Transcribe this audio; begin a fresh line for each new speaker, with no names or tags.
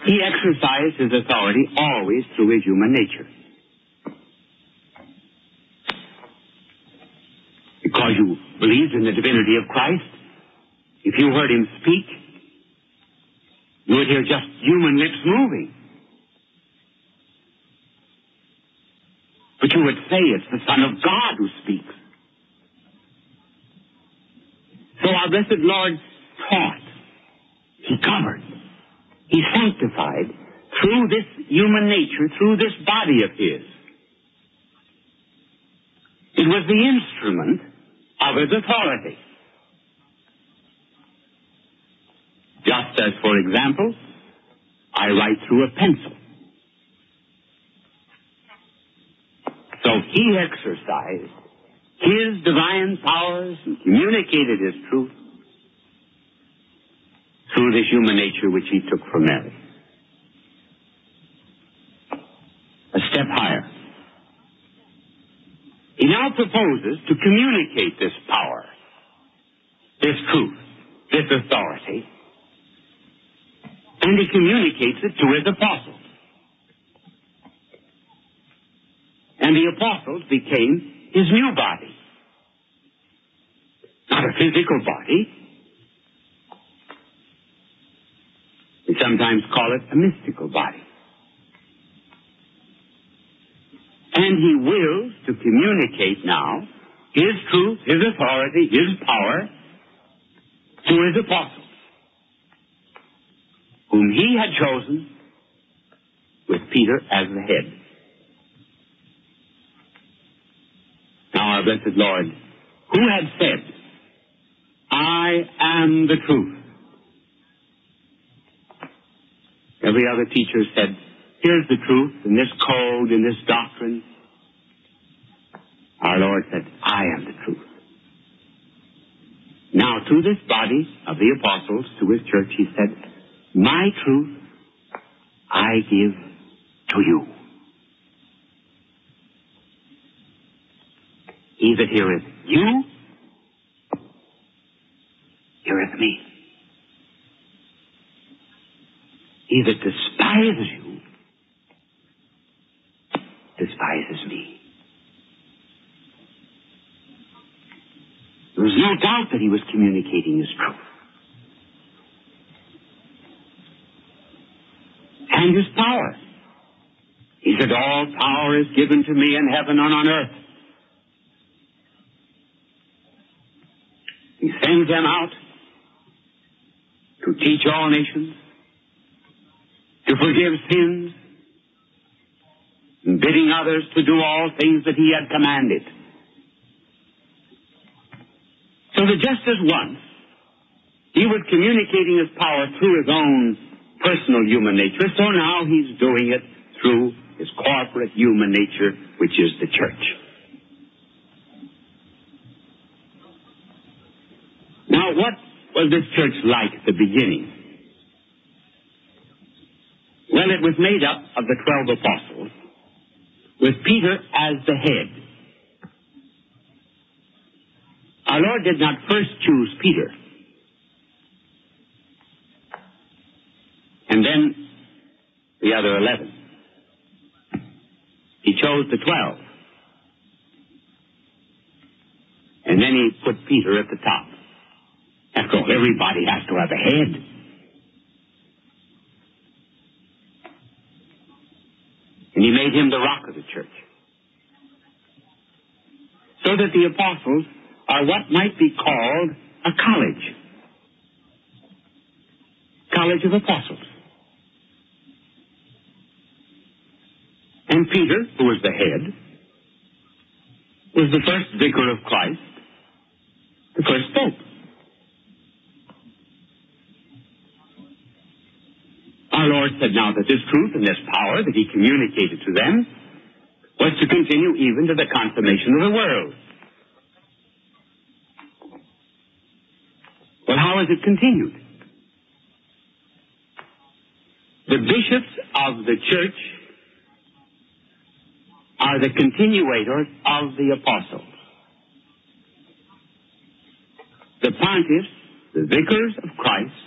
He exercised his authority always through his human nature. Because you believed in the divinity of Christ, if you heard him speak, you would hear just human lips moving. But you would say it's the Son of God who speaks. So our blessed Lord taught, he covered, he sanctified through this human nature, through this body of his. It was the instrument of his authority. Just as, for example, I write through a pencil. So he exercised his divine powers and communicated his truth through this human nature which he took from Mary. A step higher. He now proposes to communicate this power, this truth, this authority, and he communicates it to his apostles. And the apostles became his new body. Not a physical body. We sometimes call it a mystical body. And he wills to communicate now his truth, his authority, his power to his apostles, whom he had chosen with Peter as the head. Now our blessed Lord, who had said, I am the truth. Every other teacher said, here's the truth in this code, in this doctrine. Our Lord said, I am the truth. Now to this body of the apostles, to his church, he said, my truth I give to you. He that heareth you, heareth me. He that despises you, despises me. There was no doubt that he was communicating his truth. And his power. He said, all power is given to me in heaven and on earth. He sends them out to teach all nations, to forgive sins, and bidding others to do all things that he had commanded. So that just as once he was communicating his power through his own personal human nature, so now he's doing it through his corporate human nature, which is the church. Now, what was this church like at the beginning? Well, it was made up of the 12 apostles, with Peter as the head. Our Lord did not first choose Peter, and then the other 11. He chose the 12, and then he put Peter at the top. After all, everybody has to have a head. And he made him the rock of the church. So that the apostles are what might be called a college. College of apostles. And Peter, who was the head, was the first vicar of Christ, the first pope. Our Lord said now that this truth and this power that he communicated to them was to continue even to the consummation of the world. Well, how has it continued? The bishops of the church are the continuators of the apostles. The pontiffs, the vicars of Christ,